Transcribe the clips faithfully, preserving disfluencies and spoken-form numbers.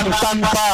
bukan tanpa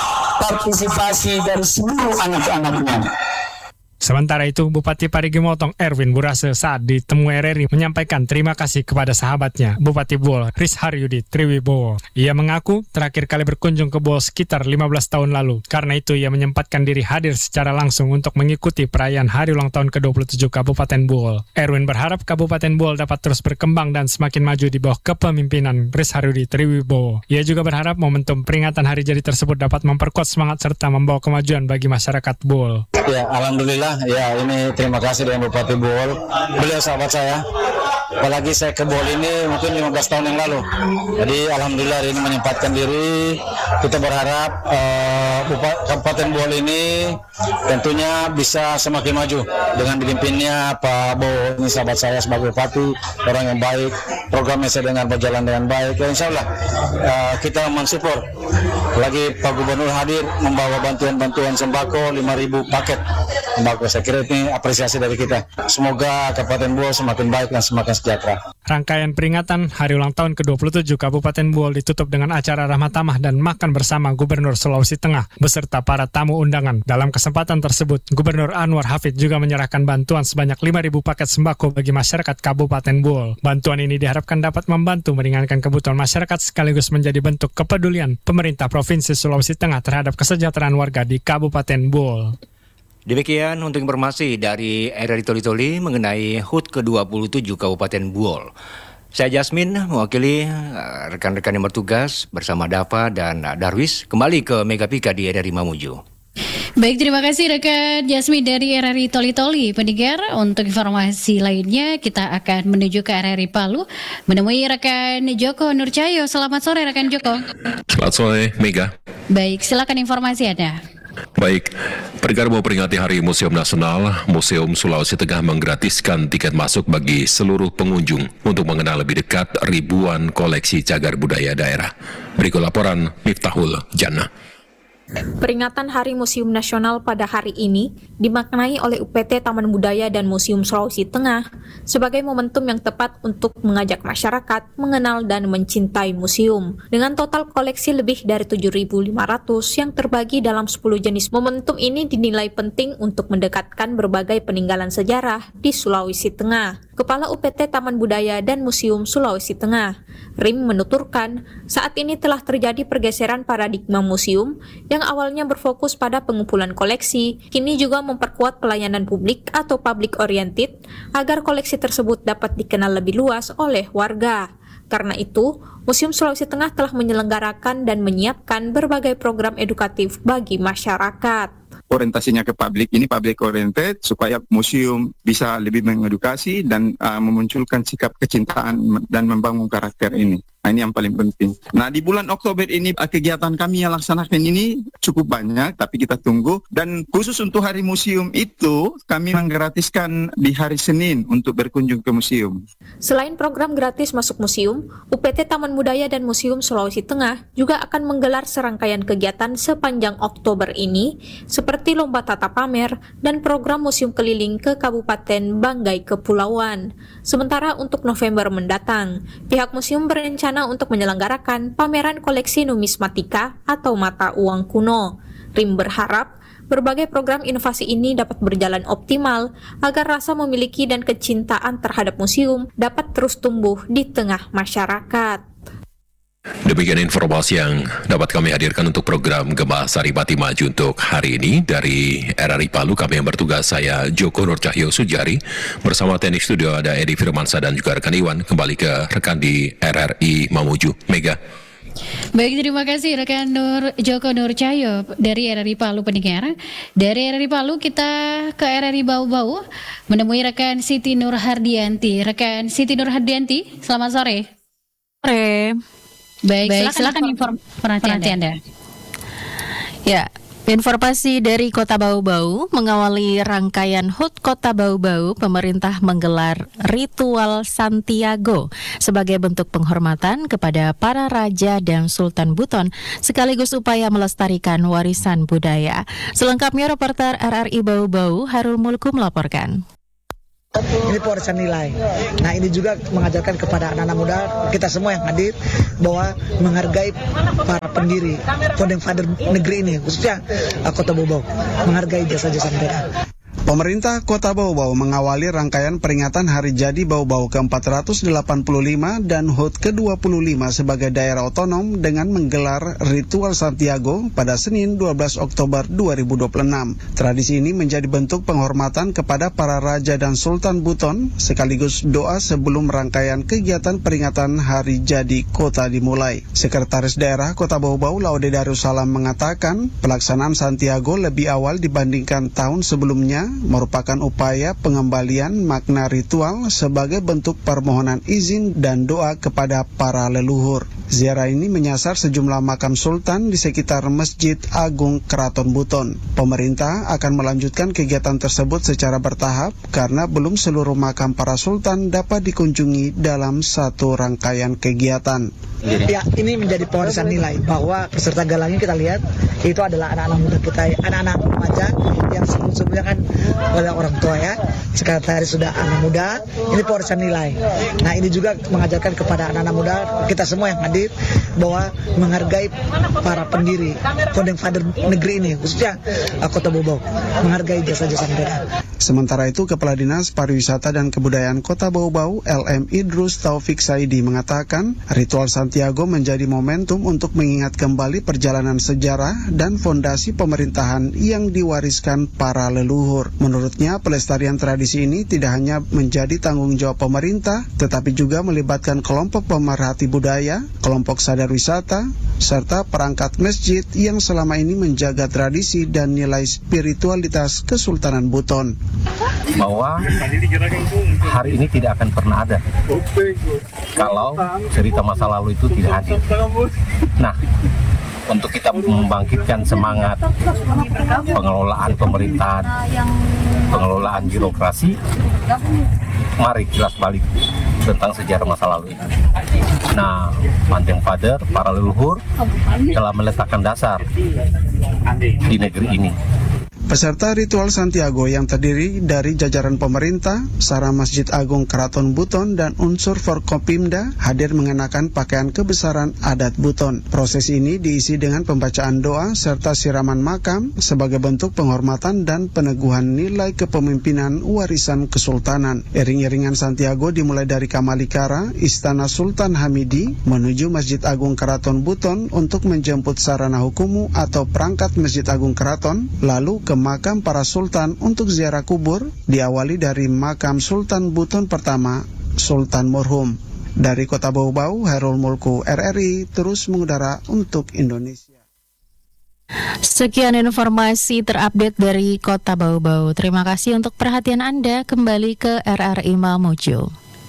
partisipasi dari seluruh anak-anaknya. Sementara itu, Bupati Parigi Motong Erwin Burase saat ditemui R R I menyampaikan terima kasih kepada sahabatnya, Bupati Bol, Ris Haryudi Triwibowo. Ia mengaku terakhir kali berkunjung ke Bol sekitar lima belas tahun lalu. Karena itu, ia menyempatkan diri hadir secara langsung untuk mengikuti perayaan hari ulang tahun ke dua puluh tujuh Kabupaten Bol. Erwin berharap Kabupaten Bol dapat terus berkembang dan semakin maju di bawah kepemimpinan Ris Haryudi Triwibowo. Ia juga berharap momentum peringatan hari jadi tersebut dapat memperkuat semangat serta membawa kemajuan bagi masyarakat Bol. Ya, alhamdulillah. Ya, ini terima kasih dengan Bupati Bol. Beliau sahabat saya. Apalagi saya ke Bol ini mungkin lima belas tahun yang lalu. Jadi alhamdulillah hari ini menyempatkan diri. Kita berharap uh, Kabupaten Bol ini tentunya bisa semakin maju dengan dipimpinnya Pak Bo. Ini sahabat saya sebagai Bupati, orang yang baik. Programnya saya dengar berjalan dengan baik. Ya, insya Allah uh, kita mensupport. Lagi Pak Gubernur hadir membawa bantuan-bantuan sembako lima ribu paket sembako. Saya kira ini apresiasi dari kita. Semoga Kabupaten Bol semakin baik dan semakin sejahtera. Rangkaian peringatan hari ulang tahun ke dua puluh tujuh Kabupaten Bol ditutup dengan acara Rahmat Tamah dan makan bersama Gubernur Sulawesi Tengah beserta para tamu undangan. Dalam kesempatan tersebut, Gubernur Anwar Hafid juga menyerahkan bantuan sebanyak lima ribu paket sembako bagi masyarakat Kabupaten Bol. Bantuan ini diharapkan dapat membantu meringankan kebutuhan masyarakat sekaligus menjadi bentuk kepedulian pemerintah Provinsi Sulawesi Tengah terhadap kesejahteraan warga di Kabupaten Bol. Demikian untuk informasi dari R R I Toli Toli mengenai H U T ke dua puluh tujuh Kabupaten Bol. Saya Jasmine mewakili uh, rekan-rekan yang bertugas bersama Dava dan uh, Darwis kembali ke Megapika di R R I Mamuju. Baik, terima kasih rekan Jasmine dari R R I Toli Toli. Pendengar, untuk informasi lainnya kita akan menuju ke R R I Palu menemui rekan Joko Nurcahyo. Selamat sore rekan Joko. Selamat sore Mega. Baik, silakan informasi Anda. Baik, perkara memperingati Hari Museum Nasional, Museum Sulawesi Tengah menggratiskan tiket masuk bagi seluruh pengunjung untuk mengenal lebih dekat ribuan koleksi cagar budaya daerah. Berikut laporan Miftahul Jannah. Peringatan Hari Museum Nasional pada hari ini dimaknai oleh U P T Taman Budaya dan Museum Sulawesi Tengah sebagai momentum yang tepat untuk mengajak masyarakat mengenal dan mencintai museum. Dengan total koleksi lebih dari tujuh ribu lima ratus yang terbagi dalam sepuluh jenis, momentum ini dinilai penting untuk mendekatkan berbagai peninggalan sejarah di Sulawesi Tengah. Kepala U P T Taman Budaya dan Museum Sulawesi Tengah, Rim, menuturkan saat ini telah terjadi pergeseran paradigma museum yang awalnya berfokus pada pengumpulan koleksi, kini juga memperkuat pelayanan publik atau public oriented agar koleksi tersebut dapat dikenal lebih luas oleh warga. Karena itu, Museum Sulawesi Tengah telah menyelenggarakan dan menyiapkan berbagai program edukatif bagi masyarakat. Orientasinya ke publik, ini public oriented supaya museum bisa lebih mengedukasi dan uh, memunculkan sikap kecintaan dan membangun karakter ini. Nah, ini yang paling penting. Nah, di bulan Oktober ini kegiatan kami yang laksanakan ini cukup banyak, tapi kita tunggu. Dan khusus untuk Hari Museum itu, kami menggratiskan di hari Senin untuk berkunjung ke museum. Selain program gratis masuk museum, U P T Taman Budaya dan Museum Sulawesi Tengah juga akan menggelar serangkaian kegiatan sepanjang Oktober ini, seperti lomba tata pamer dan program museum keliling ke Kabupaten Banggai Kepulauan. Sementara untuk November mendatang, pihak museum berencana untuk menyelenggarakan pameran koleksi numismatika atau mata uang kuno. Rim berharap berbagai program inovasi ini dapat berjalan optimal agar rasa memiliki dan kecintaan terhadap museum dapat terus tumbuh di tengah masyarakat. Demikian informasi yang dapat kami hadirkan untuk program Gema Saripati Maju untuk hari ini. Dari R R I Palu, kami yang bertugas, saya Joko Nurcahyo Sujari. Bersama teknik studio ada Edi Firmansa dan juga rekan Iwan. Kembali ke rekan di R R I Mamuju. Mega. Baik, terima kasih rekan Nur Joko Nurcahyo dari R R I Palu. Pendengar, dari R R I Palu kita ke R R I Bau-Bau menemui rekan Siti Nur Hardianti. Rekan Siti Nur Hardianti, selamat sore. Sore. Baik, Baik, silakan informasi Anda. Ya, informasi dari Kota Bau-Bau mengawali rangkaian H U T Kota Bau-Bau, pemerintah menggelar ritual Santiago sebagai bentuk penghormatan kepada para raja dan Sultan Buton sekaligus upaya melestarikan warisan budaya. Selengkapnya reporter R R I Bau-Bau Harul Mulku melaporkan. Ini pewarisan nilai. Nah, ini juga mengajarkan kepada anak-anak muda, kita semua yang hadir, bahwa menghargai para pendiri, founding father negeri ini, khususnya uh, Kota Bau Bau, menghargai jasa-jasa mereka. Pemerintah Kota Bau Bau mengawali rangkaian peringatan Hari Jadi Bau Bau ke empat ratus delapan puluh lima dan H U T ke dua puluh lima sebagai daerah otonom dengan menggelar ritual Santiago pada Senin dua belas Oktober dua ribu dua puluh enam. Tradisi ini menjadi bentuk penghormatan kepada para raja dan sultan Buton sekaligus doa sebelum rangkaian kegiatan peringatan Hari Jadi Kota dimulai. Sekretaris Daerah Kota Bau Bau Laude Darussalam mengatakan pelaksanaan Santiago lebih awal dibandingkan tahun sebelumnya merupakan upaya pengembalian makna ritual sebagai bentuk permohonan izin dan doa kepada para leluhur. Ziarah ini menyasar sejumlah makam sultan di sekitar Masjid Agung Keraton Buton. Pemerintah akan melanjutkan kegiatan tersebut secara bertahap karena belum seluruh makam para sultan dapat dikunjungi dalam satu rangkaian kegiatan. Ya, ini menjadi pewarisan nilai bahwa peserta galangnya kita lihat itu adalah anak-anak muda kita, anak-anak remaja yang sebelum-sebelumnya kan oleh orang tua ya, sekarang tadi sudah anak muda. Ini pewarisan nilai. Nah, ini juga mengajarkan kepada anak-anak muda, kita semua yang hadir, bahwa menghargai para pendiri, founding father negeri ini, khususnya uh, Kota Bau Bau, menghargai jasa-jasa mereka. Sementara itu, Kepala Dinas Pariwisata dan Kebudayaan Kota Bau Bau, L M Idrus Taufik Saidi mengatakan, ritual Santiago menjadi momentum untuk mengingat kembali perjalanan sejarah dan fondasi pemerintahan yang diwariskan para leluhur. Menurutnya, pelestarian tradisi ini tidak hanya menjadi tanggung jawab pemerintah, tetapi juga melibatkan kelompok pemerhati budaya, kelompok sadar wisata, serta perangkat masjid yang selama ini menjaga tradisi dan nilai spiritualitas Kesultanan Buton. Bahwa hari ini tidak akan pernah ada kalau cerita masa lalu itu tidak hadir. Nah, untuk kita membangkitkan semangat pengelolaan pemerintahan, pengelolaan birokrasi, mari kilas balik tentang sejarah masa lalu ini. Nah, Founding Father, para leluhur telah meletakkan dasar di negeri ini. Peserta ritual Santiago yang terdiri dari jajaran pemerintah, Sara Masjid Agung Keraton Buton, dan unsur Forkopimda hadir mengenakan pakaian kebesaran adat Buton. Proses ini diisi dengan pembacaan doa serta siraman makam sebagai bentuk penghormatan dan peneguhan nilai kepemimpinan warisan kesultanan. Iring-iringan Santiago dimulai dari Kamalikara, Istana Sultan Hamidi, menuju Masjid Agung Keraton Buton untuk menjemput sarana hukumu atau perangkat Masjid Agung Keraton, lalu ke makam para sultan untuk ziarah kubur, diawali dari makam Sultan Buton pertama, Sultan Morhum. Dari Kota Bau Bau, Hairul Mulku, R R I, terus mengudara untuk Indonesia. Sekian informasi terupdate dari Kota Bau Bau. Terima kasih untuk perhatian Anda. Kembali ke R R I Mamuju.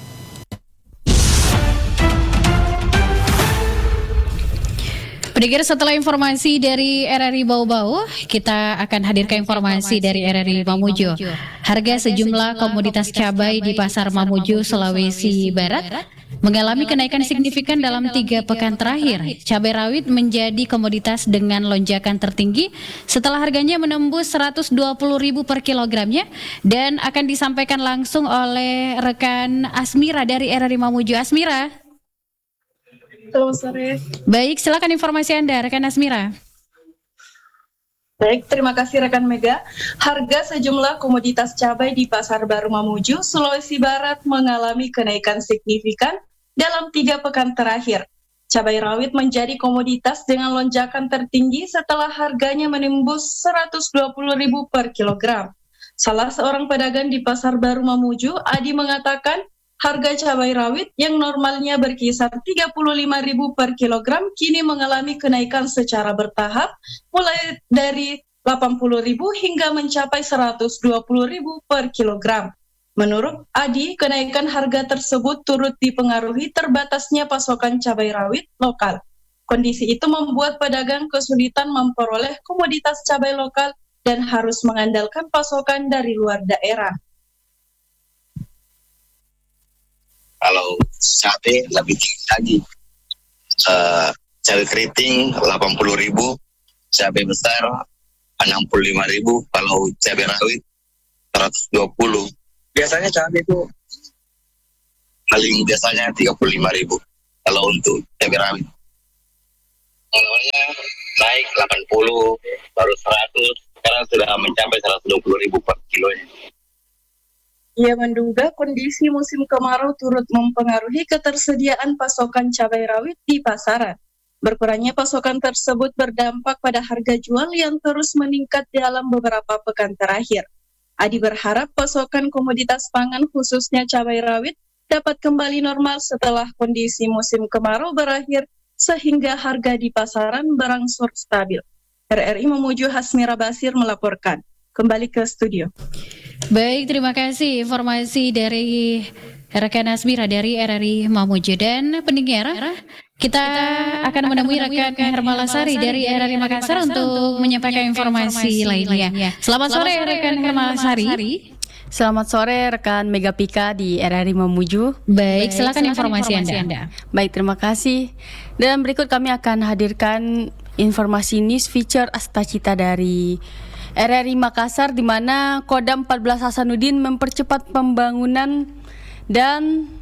Pendengar, setelah informasi dari R R I Bau Bau, kita akan hadirkan informasi dari R R I Mamuju. Harga sejumlah komoditas cabai di Pasar Mamuju, Sulawesi Barat mengalami kenaikan signifikan dalam tiga pekan terakhir. Cabai rawit menjadi komoditas dengan lonjakan tertinggi setelah harganya menembus seratus dua puluh ribu per kilogramnya, dan akan disampaikan langsung oleh rekan Asmira dari R R I Mamuju. Asmira. Halo, sore. Baik, silakan informasi Anda, rekan Asmira. Baik, terima kasih rekan Mega. Harga sejumlah komoditas cabai di Pasar Baru Mamuju, Sulawesi Barat mengalami kenaikan signifikan dalam tiga pekan terakhir. Cabai rawit menjadi komoditas dengan lonjakan tertinggi setelah harganya menembus seratus dua puluh ribu per kilogram. Salah seorang pedagang di Pasar Baru Mamuju, Adi, mengatakan harga cabai rawit yang normalnya berkisar tiga puluh lima ribu per kilogram kini mengalami kenaikan secara bertahap, mulai dari delapan puluh ribu hingga mencapai seratus dua puluh ribu per kilogram. Menurut Adi, kenaikan harga tersebut turut dipengaruhi terbatasnya pasokan cabai rawit lokal. Kondisi itu membuat pedagang kesulitan memperoleh komoditas cabai lokal dan harus mengandalkan pasokan dari luar daerah. Kalau sate lebih tinggi lagi, uh, cabai keriting delapan puluh ribu, cabai besar enam puluh lima ribu, kalau cabai rawit seratus dua puluh. Biasanya cabai itu paling biasanya tiga puluh lima ribu kalau untuk cabai rawit. Awalnya naik delapan puluh, baru seratus, sekarang sudah mencapai seratus dua puluh ribu per kilonya. Ia menduga kondisi musim kemarau turut mempengaruhi ketersediaan pasokan cabai rawit di pasaran. Berkurangnya pasokan tersebut berdampak pada harga jual yang terus meningkat dalam beberapa pekan terakhir. Adi berharap pasokan komoditas pangan khususnya cabai rawit dapat kembali normal setelah kondisi musim kemarau berakhir sehingga harga di pasaran berangsur stabil. R R I Mamuju Hasmira Basir melaporkan. Kembali ke studio. Baik, terima kasih informasi dari rekan Hasmira dari R R I Mamuju. Dan pendengar, kita, kita akan menemui rekan Hermala Sari dari R R I Makassar untuk menyampaikan informasi lainnya. Selamat sore rekan Hermala Sari. Selamat sore rekan Megapika di R R I Mamuju. Baik, silakan informasi, informasi anda. anda. Baik, terima kasih. Dan berikut kami akan hadirkan informasi news feature Astacita dari R R I Makassar, di mana Kodam empat belas Hasanuddin mempercepat pembangunan dan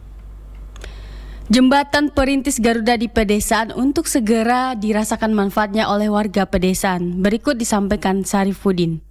jembatan perintis Garuda di pedesaan untuk segera dirasakan manfaatnya oleh warga pedesaan. Berikut disampaikan Syarifuddin.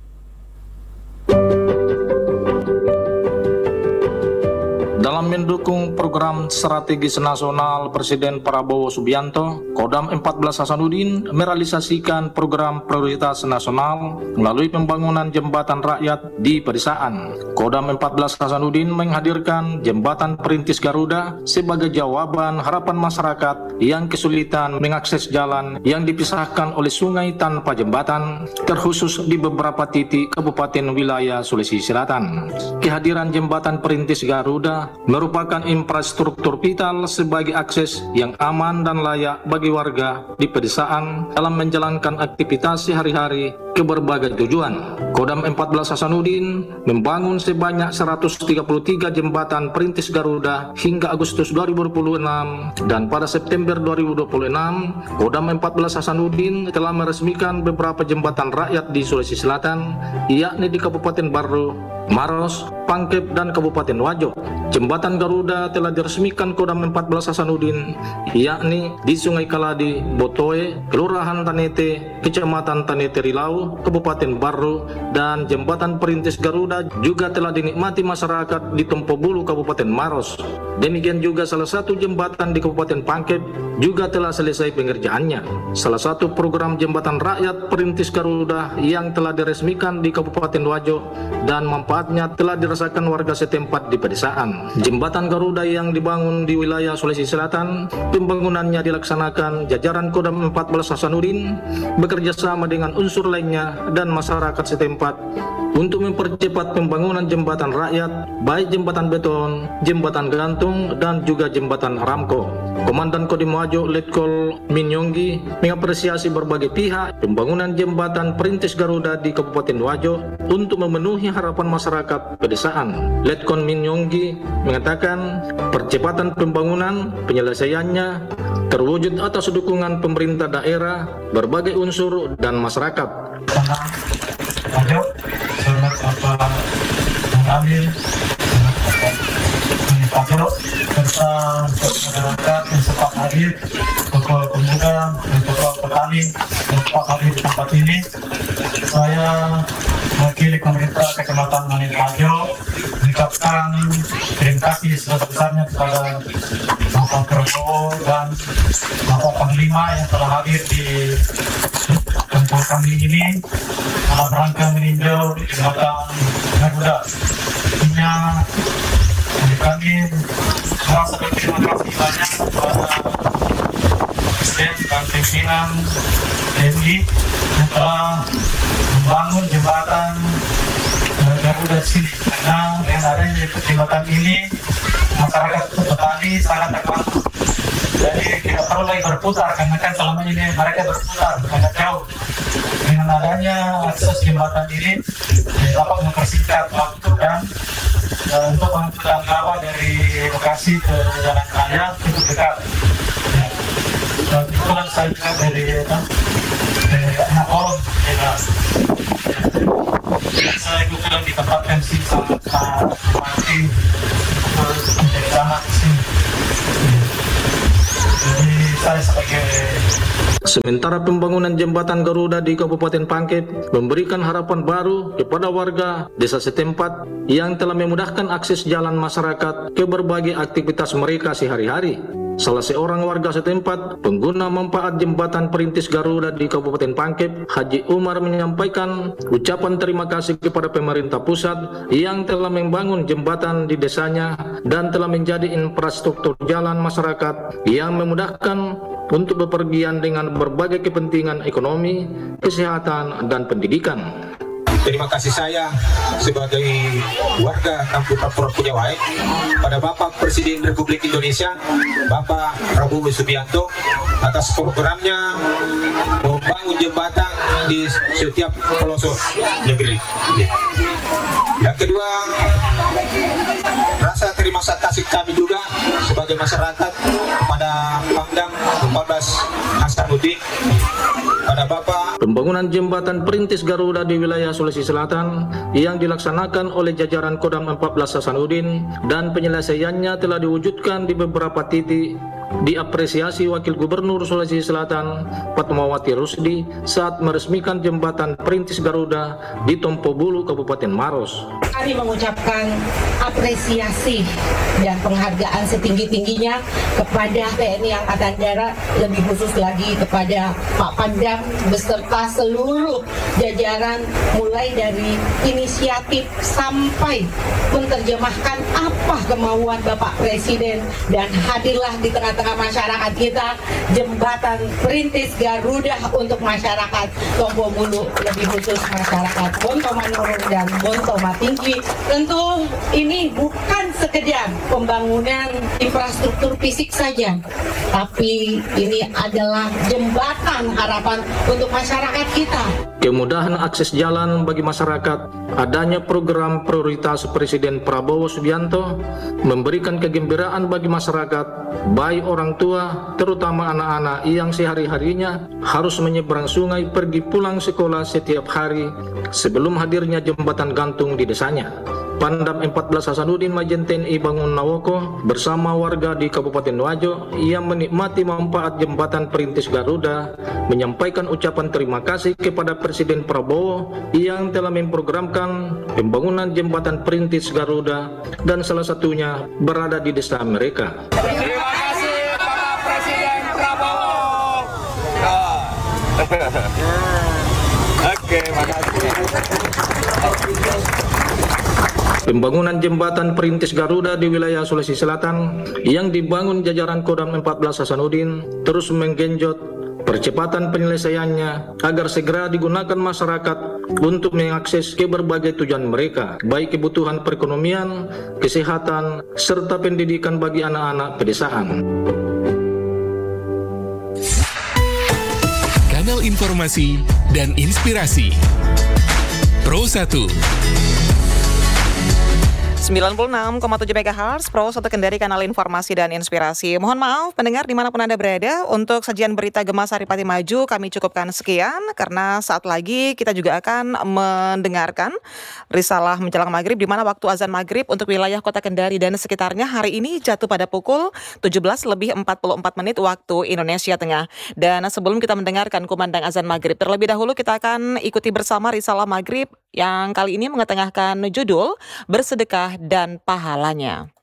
Dalam mendukung program strategis nasional Presiden Prabowo Subianto, Kodam empat belas Hasanuddin merealisasikan program prioritas nasional melalui pembangunan jembatan rakyat di pedesaan. Kodam empat belas Hasanuddin menghadirkan jembatan perintis Garuda sebagai jawaban harapan masyarakat yang kesulitan mengakses jalan yang dipisahkan oleh sungai tanpa jembatan, terkhusus di beberapa titik kabupaten wilayah Sulawesi Selatan. Kehadiran jembatan perintis Garuda merupakan infrastruktur vital sebagai akses yang aman dan layak bagi warga di pedesaan dalam menjalankan aktivitas sehari-hari ke berbagai tujuan. Kodam empat belas Hasanuddin membangun sebanyak seratus tiga puluh tiga jembatan perintis Garuda hingga Agustus dua ribu dua puluh enam, dan pada September dua ribu dua puluh enam, Kodam empat belas Hasanuddin telah meresmikan beberapa jembatan rakyat di Sulawesi Selatan, yakni di Kabupaten Barru, Maros, Pangkep, dan Kabupaten Wajo. Jembatan Garuda telah diresmikan Kodam empat belas Hasanuddin, yakni di Sungai Kaladi, Botoe, Kelurahan Tanete, Kecamatan Tanete Rilau, Kabupaten Barru, dan jembatan perintis Garuda juga telah dinikmati masyarakat di Tompobulu, Kabupaten Maros. Demikian juga salah satu jembatan di Kabupaten Pangkep juga telah selesai pengerjaannya. Salah satu program jembatan rakyat perintis Garuda yang telah diresmikan di Kabupaten Wajo dan manfaatnya telah dirasakan warga setempat di pedesaan. Jembatan Garuda yang dibangun di wilayah Sulawesi Selatan, pembangunannya dilaksanakan jajaran Kodam empat belas Hasanuddin bekerja sama dengan unsur lainnya dan masyarakat setempat untuk mempercepat pembangunan jembatan rakyat, baik jembatan beton, jembatan gantung, dan juga jembatan Ramko. Komandan Kodim Wajo Letkol Minyonggi mengapresiasi berbagai pihak pembangunan jembatan perintis Garuda di Kabupaten Wajo untuk memenuhi harapan masyarakat pedesaan. Letkol Minyonggi mengatakan percepatan pembangunan penyelesaiannya terwujud atas dukungan pemerintah daerah, berbagai unsur, dan masyarakat. Wajo, selamat Bapak mengambil Wajo serta masyarakat yang sempat hadir, tokoh pemuda dan tokoh petani yang sempat hadir di tempat ini. Saya mewakili pemerintah Kecamatan Manin Wajo mengucapkan terima kasih sebesar-besarnya kepada Bapak Prabowo dan Bapak Panglima yang telah hadir di tempat kami ini dalam rangka meninjau jembatan Garuda. Intinya kami merasa berterima kasih banyak kepada Presiden dan pimpinan T N I yang telah membangun jembatan Garuda sini, karena dengan adanya jembatan ini masyarakat petani sangat terbantu. Jadi tidak perlu lagi berputar, karena kan selama ini mereka berputar agak jauh. Dengan adanya akses jembatan ini dapat mempersingkat waktu dan uh, untuk mengangkut rawa dari lokasi ke jalan raya cukup dekat. Ya. Dan kebetulan saya juga dari uh, dari anak kolom. Ya. Saya kebetulan ditempatkan sih sama Pak Bupati menjadi camat di sini. Jadi saya sebagai Sementara pembangunan jembatan Garuda di Kabupaten Pangkep memberikan harapan baru kepada warga desa setempat yang telah memudahkan akses jalan masyarakat ke berbagai aktivitas mereka sehari-hari. Salah seorang warga setempat, pengguna manfaat jembatan perintis Garuda di Kabupaten Pangkep, Haji Umar menyampaikan ucapan terima kasih kepada pemerintah pusat yang telah membangun jembatan di desanya dan telah menjadi infrastruktur jalan masyarakat yang memudahkan untuk bepergian dengan berbagai kepentingan ekonomi, kesehatan, dan pendidikan. Terima kasih saya sebagai warga Kampung Papua Pujawai pada Bapak Presiden Republik Indonesia, Bapak Prabowo Subianto, atas programnya membangun jembatan di setiap pelosok negeri. Yang kedua, rasa terima kasih kami juga sebagai masyarakat kepada Pangdam empat belas Hasanuddin, pada Bapak. Pembangunan jembatan perintis Garuda di wilayah Sulawesi Selatan yang dilaksanakan oleh jajaran Kodam empat belas Hasanuddin dan penyelesaiannya telah diwujudkan di beberapa titik, diapresiasi Wakil Gubernur Sulawesi Selatan Fatmawati Rusdi saat meresmikan jembatan perintis Garuda di Tompobulu, Kabupaten Maros. Kami mengucapkan apresiasi dan penghargaan setinggi-tingginya kepada T N I Angkatan Darat, lebih khusus lagi kepada Pak Pangdam beserta seluruh jajaran, mulai dari inisiatif sampai menerjemahkan apa kemauan Bapak Presiden, dan hadirlah di tengah-tengah masyarakat kita jembatan perintis Garuda untuk masyarakat Tompobulu, lebih khusus masyarakat Bontomanoro dan Bontomatinggi. Tentu ini bukan sekedar pembangunan infrastruktur fisik saja, tapi ini adalah jembatan harapan untuk masyarakat kita. Kemudahan akses jalan bagi masyarakat, adanya program prioritas Presiden Prabowo Subianto memberikan kegembiraan bagi masyarakat, baik orang tua, terutama anak-anak yang sehari-harinya harus menyeberang sungai pergi pulang sekolah setiap hari sebelum hadirnya jembatan gantung di desanya. Pangdam empat belas Hasanuddin Majen T N I Bangun Nawoko bersama warga di Kabupaten Wajo yang menikmati manfaat jembatan perintis Garuda menyampaikan ucapan terima kasih kepada Presiden Prabowo yang telah memprogramkan pembangunan jembatan perintis Garuda dan salah satunya berada di desa mereka. Terima kasih Bapak Presiden Prabowo. Oke, makasih. Pembangunan jembatan perintis Garuda di wilayah Sulawesi Selatan yang dibangun jajaran Kodam empat belas Hasanuddin terus menggenjot percepatan penyelesaiannya agar segera digunakan masyarakat untuk mengakses ke berbagai tujuan mereka, baik kebutuhan perekonomian, kesehatan, serta pendidikan bagi anak-anak pedesaan. Kanal informasi dan inspirasi Pro satu sembilan puluh enam koma tujuh megahertz Pro satu Kendari, kanal informasi dan inspirasi. Mohon maaf pendengar dimanapun Anda berada, untuk sajian berita Gema Saripati Maju kami cukupkan sekian, karena saat lagi kita juga akan mendengarkan risalah menjelang maghrib, di mana waktu azan maghrib untuk wilayah Kota Kendari dan sekitarnya hari ini jatuh pada pukul tujuh belas lebih empat puluh empat menit waktu Indonesia Tengah. Dan sebelum kita mendengarkan kumandang azan maghrib, terlebih dahulu kita akan ikuti bersama risalah maghrib yang kali ini mengetengahkan judul Bersedekah dan Pahalanya.